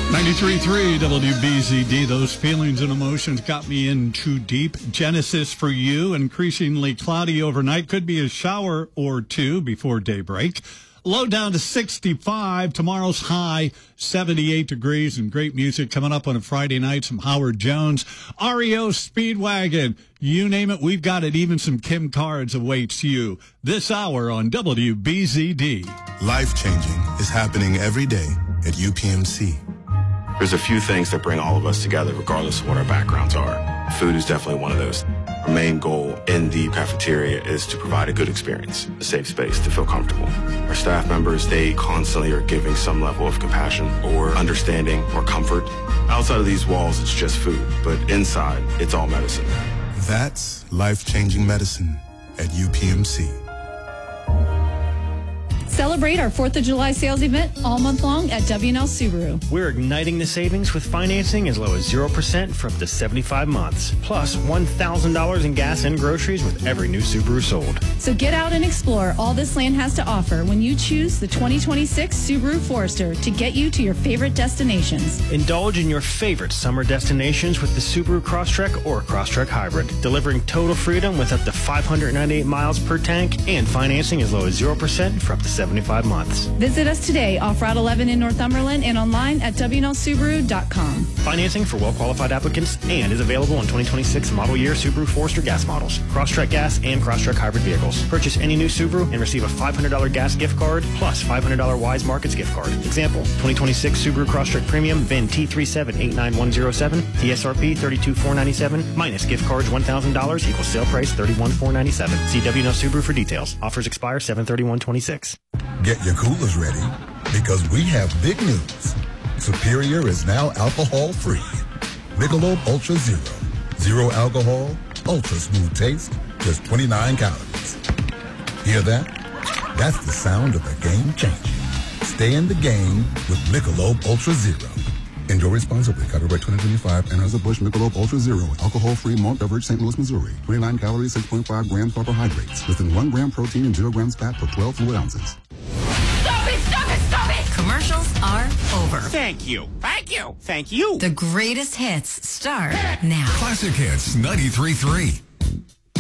93.3 WBZD. Those feelings and emotions got me in too deep. Genesis for you. Increasingly cloudy overnight. Could be a shower or two before daybreak. Low down to 65. Tomorrow's high 78 degrees, and great music coming up on a Friday night. Some Howard Jones, REO Speedwagon. You name it, we've got it. Even some Kim Cards awaits you this hour on WBZD. Life-changing is happening every day at UPMC. There's a few things that bring all of us together regardless of what our backgrounds are. Food is definitely one of those. Our main goal in the cafeteria is to provide a good experience, a safe space to feel comfortable. Our staff members, they constantly are giving some level of compassion or understanding or comfort. Outside of these walls, it's just food, but inside, it's all medicine. That's life-changing medicine at UPMC. Celebrate our 4th of July sales event all month long at W&L Subaru. We're igniting the savings with financing as low as 0% for up to 75 months. Plus $1,000 in gas and groceries with every new Subaru sold. So get out and explore all this land has to offer when you choose the 2026 Subaru Forester to get you to your favorite destinations. Indulge in your favorite summer destinations with the Subaru Crosstrek or Crosstrek Hybrid, delivering total freedom with up to 598 miles per tank and financing as low as 0% for up to 75 months. Visit us today off Route 11 in Northumberland and online at WNLSubaru.com. Financing for well-qualified applicants and is available on 2026 model year Subaru Forester gas models, Crosstrek gas, and Crosstrek hybrid vehicles. Purchase any new Subaru and receive a $500 gas gift card plus $500 Wise Markets gift card. Example, 2026 Subaru Crosstrek Premium VIN T3789107, TSRP $32,497 minus gift cards $1,000 equals sale price $31,497. See WNL Subaru for details. Offers expire 7/31/26. Get your coolers ready because we have big news. Superior is now alcohol-free. Michelob Ultra Zero. Zero alcohol, ultra smooth taste, just 29 calories. Hear that? That's the sound of a game changer. Stay in the game with Michelob Ultra Zero. Enjoy responsibly. Copyright 2025. Anheuser-Busch Michelob Ultra Zero. Alcohol-free malt beverage, St. Louis, Missouri. 29 calories, 6.5 grams carbohydrates. Within 1 gram protein and 0 grams fat per 12 fluid ounces. Stop it! Stop it! Stop it! Commercials are over. Thank you. Thank you. Thank you. The greatest hits start now. Classic Hits 93.3.